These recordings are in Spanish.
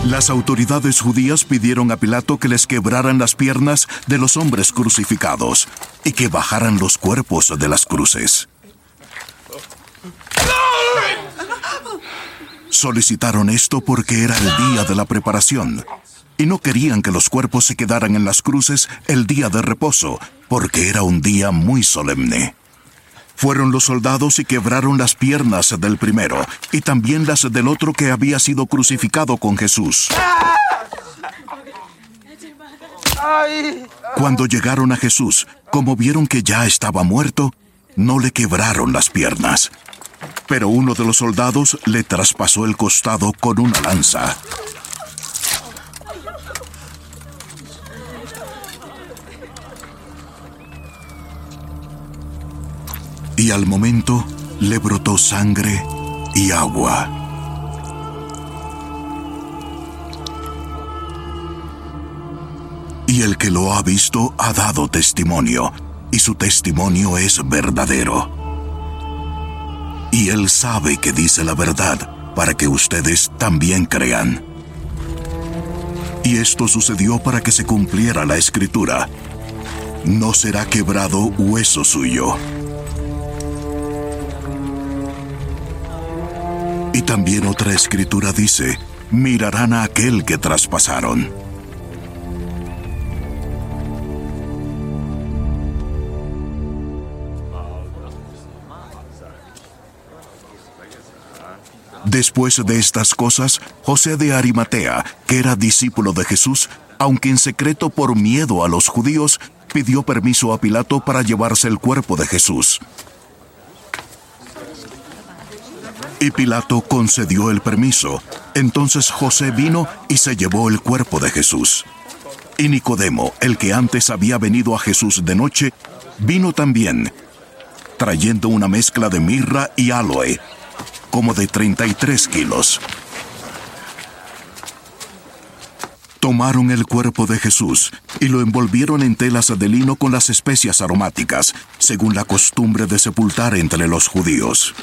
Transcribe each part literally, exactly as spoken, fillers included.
Las autoridades judías pidieron a Pilato que les quebraran las piernas de los hombres crucificados y que bajaran los cuerpos de las cruces. Solicitaron esto porque era el día de la preparación y no querían que los cuerpos se quedaran en las cruces el día de reposo, porque era un día muy solemne. Fueron los soldados y quebraron las piernas del primero y también las del otro que había sido crucificado con Jesús. Cuando llegaron a Jesús, como vieron que ya estaba muerto, no le quebraron las piernas. Pero uno de los soldados le traspasó el costado con una lanza. Y al momento le brotó sangre y agua. Y el que lo ha visto ha dado testimonio, y su testimonio es verdadero. Y él sabe que dice la verdad, para que ustedes también crean. Y esto sucedió para que se cumpliera la Escritura: no será quebrado hueso suyo. Y también otra escritura dice: mirarán a aquel que traspasaron. Después de estas cosas, José de Arimatea, que era discípulo de Jesús, aunque en secreto por miedo a los judíos, pidió permiso a Pilato para llevarse el cuerpo de Jesús. Y Pilato concedió el permiso. Entonces José vino y se llevó el cuerpo de Jesús. Y Nicodemo, el que antes había venido a Jesús de noche, vino también, trayendo una mezcla de mirra y áloe, como de treinta y tres kilos. Tomaron el cuerpo de Jesús y lo envolvieron en telas de lino con las especias aromáticas, según la costumbre de sepultar entre los judíos.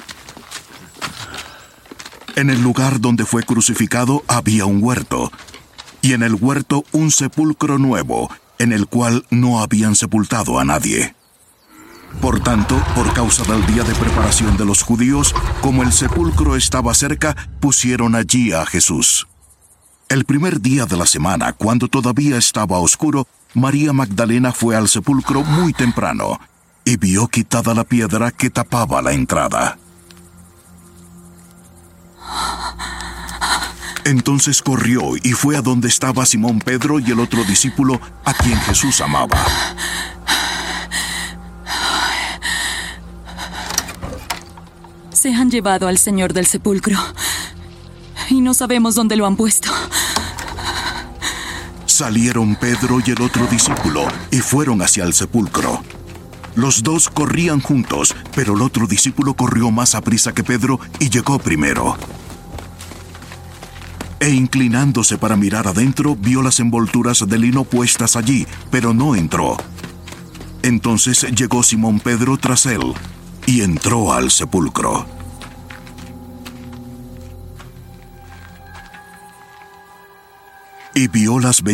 En el lugar donde fue crucificado había un huerto, y en el huerto un sepulcro nuevo, en el cual no habían sepultado a nadie. Por tanto, por causa del día de preparación de los judíos, como el sepulcro estaba cerca, pusieron allí a Jesús. El primer día de la semana, cuando todavía estaba oscuro, María Magdalena fue al sepulcro muy temprano y vio quitada la piedra que tapaba la entrada. Entonces corrió y fue a donde estaba Simón Pedro y el otro discípulo a quien Jesús amaba. Se han llevado al Señor del sepulcro y no sabemos dónde lo han puesto. Salieron Pedro y el otro discípulo y fueron hacia el sepulcro. Los dos corrían juntos, pero el otro discípulo corrió más aprisa que Pedro y llegó primero. E inclinándose para mirar adentro, vio las envolturas de lino puestas allí, pero no entró. Entonces llegó Simón Pedro tras él y entró al sepulcro. Y vio las